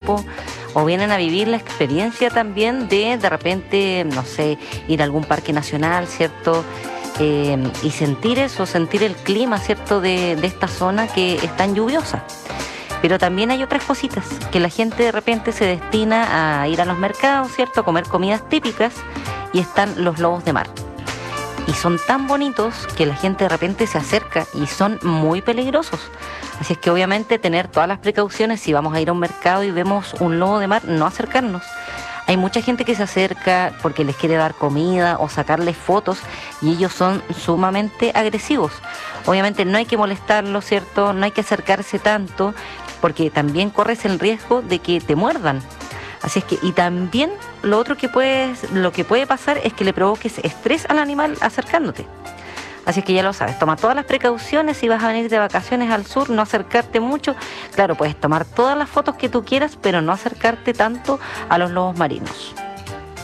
campo o vienen a vivir la experiencia también de repente, no sé, ir a algún parque nacional, ¿cierto? Y sentir eso, sentir el clima, ¿cierto? De esta zona que es tan lluviosa. Pero también hay otras cositas, que la gente de repente se destina a ir a los mercados, ¿cierto? A comer comidas típicas, y están los lobos de mar. Y son tan bonitos que la gente de repente se acerca y son muy peligrosos. Así es que obviamente tener todas las precauciones si vamos a ir a un mercado y vemos un lobo de mar, no acercarnos. Hay mucha gente que se acerca porque les quiere dar comida o sacarles fotos y ellos son sumamente agresivos. Obviamente no hay que molestarlos, ¿cierto? No hay que acercarse tanto porque también corres el riesgo de que te muerdan. Así es que, y también lo que puede pasar es que le provoques estrés al animal acercándote. Así es que ya lo sabes, toma todas las precauciones. Si vas a venir de vacaciones al sur, no acercarte mucho. Claro, puedes tomar todas las fotos que tú quieras, pero no acercarte tanto a los lobos marinos.